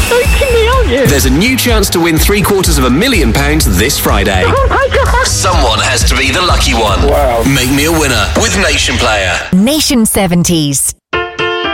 joking me, aren't you? There's a new chance to win £750,000 this Friday. Oh my God. Someone has to be the lucky one. Wow. Make me a winner with Nation Player. Nation 70s.